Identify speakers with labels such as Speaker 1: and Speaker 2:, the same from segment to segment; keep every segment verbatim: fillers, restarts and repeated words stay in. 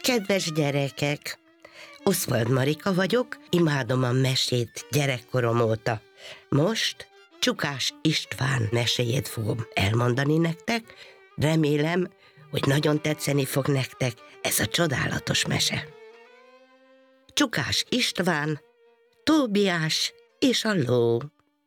Speaker 1: Kedves gyerekek! Oswald Marika vagyok, imádom a mesét gyerekkorom óta. Most Csukás István meséjét fogom elmondani nektek. Remélem, hogy nagyon tetszeni fog nektek ez a csodálatos mese. Csukás István, Tóbiás és a ló.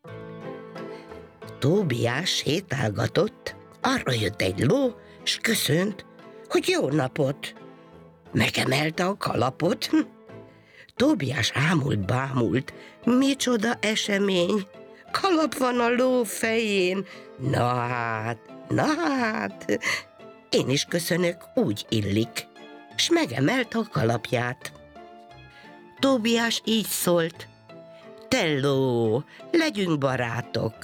Speaker 1: Tóbiás sétálgatott, arra jött egy ló, s köszönt, hogy jó napot. Megemelte a kalapot. Tóbiás ámult, bámult, micsoda esemény, kalap van a ló fején. Na hát, na hát, én is köszönök, úgy illik, s megemelte a kalapját. Tóbiás így szólt: te ló, legyünk barátok.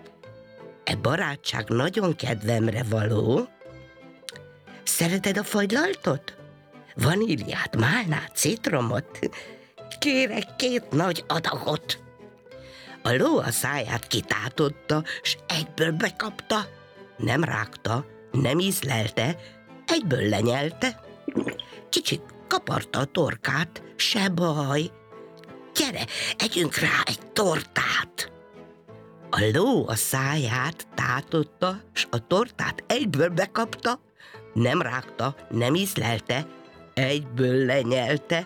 Speaker 1: E barátság nagyon kedvemre való. Szereted a fagylaltot? Vaníliát, málnát, citromot? Kérek két nagy adagot. A ló a száját kitátotta, s egyből bekapta. Nem rágta, nem ízlelte, egyből lenyelte. Kicsit kaparta a torkát, se baj. Gyere, együnk rá egy tortát. A ló a száját tátotta, s a tortát egyből bekapta. Nem rágta, nem ízlelte, egyből lenyelte.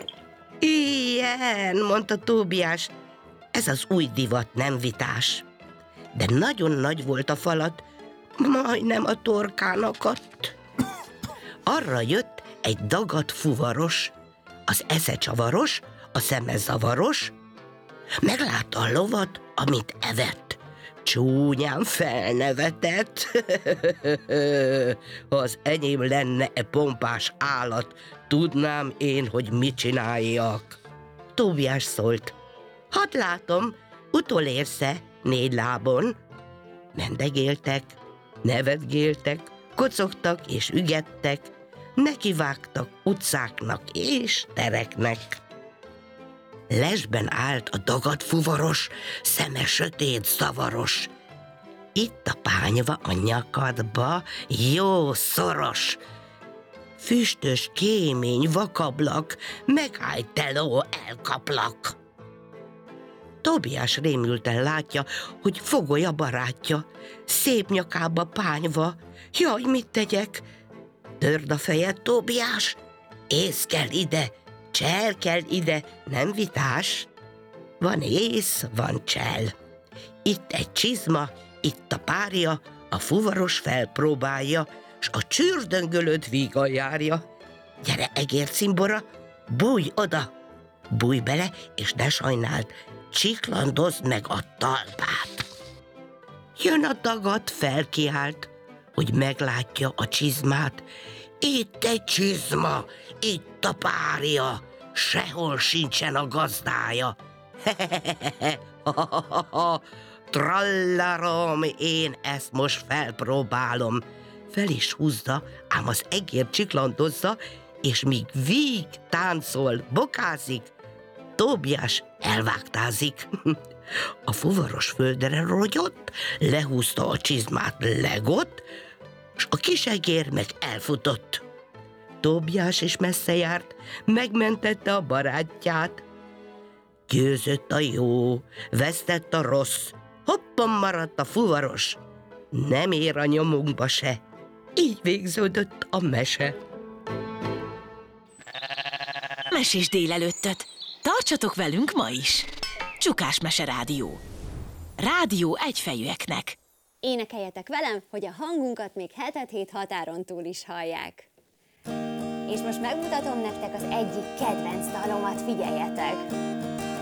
Speaker 1: Ilyen, mondta Tóbiás, ez az új divat, nem vitás. De nagyon nagy volt a falat, majdnem a torkán akadt. Arra jött egy dagadt fuvaros, az esze csavaros, a szeme zavaros. Meglátta a lovat, amit evett, csúnyán felnevetett. Ha az enyém lenne e pompás állat, tudnám én, hogy mit csináljak. Tóbiás szólt: hadd látom, utolérsz-e négy lábon? Mendegéltek, nevetgéltek, kocogtak és ügettek, nekivágtak utcáknak és tereknek. Lesben állt a dagadt fuvaros, szeme sötét, zavaros. Itt a pányva a nyakadba, jó szoros. Füstös, kémény, vakablak, megállj, te ló, elkaplak. Tóbiás rémülten látja, hogy fogoly a barátja, szép nyakába pányva. Jaj, mit tegyek? Törd a fejed, Tóbiás, ész kell ide, csel kell ide, nem vitás. Van ész, van csel. Itt egy csizma, itt a párja, a fuvaros felpróbálja, s a csürdöngölöd vígan járja. Gyere, egércimbora, bújj oda! Bújj bele, és ne sajnáld, csiklandozd meg a talpát. Jön a dagat, felkiált, hogy meglátja a csizmát. Itt egy csizma, itt a párja, sehol sincsen a gazdája. Hehehehe, trallarom, én ezt most felpróbálom. Fel is húzza, ám az egér csiklandozza, és míg víg táncol, bokázik, Tóbiás elvágtázik. A fuvaros földre rogyott, lehúzta a csizmát, legott, s a kisegér meg elfutott. Tóbiás is messze járt, megmentette a barátját. Győzött a jó, vesztett a rossz, hoppon maradt a fuvaros, nem ér a nyomunkba se. Így végződött a mese.
Speaker 2: Mesés délelőttöt! Tartsatok velünk ma is! Csukás Mese Rádió. Rádió egyfejűeknek.
Speaker 3: Énekeljetek velem, hogy a hangunkat még hetet-hét határon túl is hallják. És most megmutatom nektek az egyik kedvenc dalomat, figyeljetek!